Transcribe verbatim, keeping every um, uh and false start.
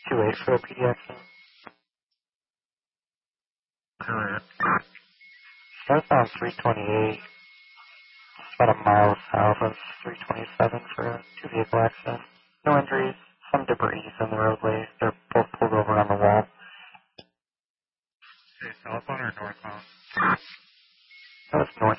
two eight for a P D accident. Correct. Southbound three twenty-eight, about a mile south of three twenty-seven for a two-vehicle accident. No injuries, some debris on the roadway. They're both pulled over on the wall. Okay, southbound or northbound? That was north.